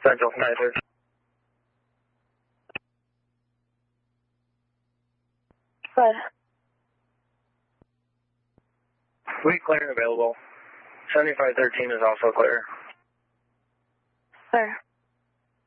Central 913. Good. We clear and available. 7513 is also clear. Clear.